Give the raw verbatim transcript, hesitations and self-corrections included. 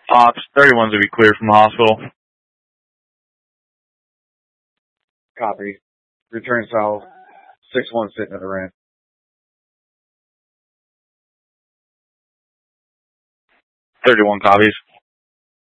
Ops, thirty-one's to be cleared from the hospital. Copy. Return south. six one sitting at the ramp. thirty-one copies.